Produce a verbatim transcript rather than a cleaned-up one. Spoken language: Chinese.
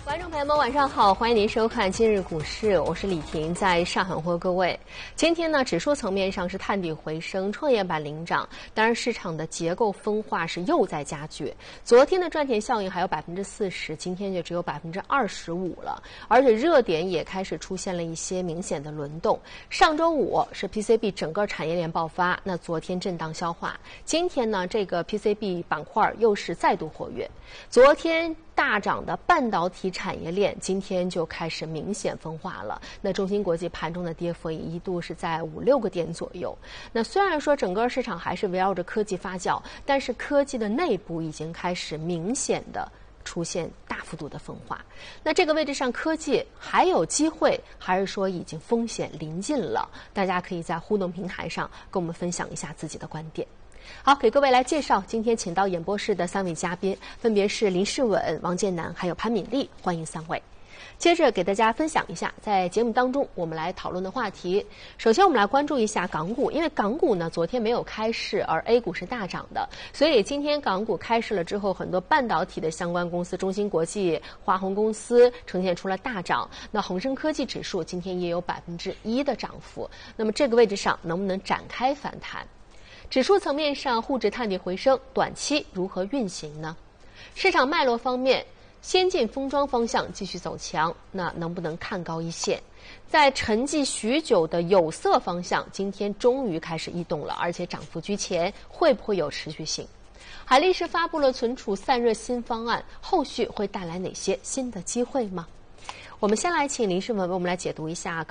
观众朋友们，晚上好，欢迎您收看今日股市，我是李婷，在上海问各位。今天呢，指数层面上是探底回升，创业板领涨，当然市场的结构分化是又在加剧。昨天的赚钱效应还有百分之四十，今天就只有百分之二十五了，而且热点也开始出现了一些明显的轮动。上周五是 P C B 整个产业链爆发，那昨天震荡消化，今天呢，这个 P C B 板块又是再度活跃。昨天大涨的半导体产业链今天就开始明显分化了。那中芯国际盘中的跌幅也一度是在五六个点左右。那虽然说整个市场还是围绕着科技发酵，但是科技的内部已经开始明显的出现大幅度的分化。那这个位置上，科技还有机会，还是说已经风险临近了？大家可以在互动平台上跟我们分享一下自己的观点。好，给各位来介绍今天请到演播室的三位嘉宾，分别是林世稳、王建南还有潘敏丽，欢迎三位。接着给大家分享一下在节目当中我们来讨论的话题。首先我们来关注一下港股，因为港股呢昨天没有开市，而 A 股是大涨的，所以今天港股开市了之后，很多半导体的相关公司，中芯国际、华虹公司呈现出了大涨。那恒生科技指数今天也有百分之一的涨幅，那么这个位置上能不能展开反弹？指数层面上，沪指探底回升，短期如何运行呢？市场脉络方面，先进封装方向继续走强，那能不能看高一线？在沉寂许久的有色方向，今天终于开始异动了，而且涨幅居前，会不会有持续性？海力士发布了存储散热新方案，后续会带来哪些新的机会吗？我们先来请林世文为我们来解读一下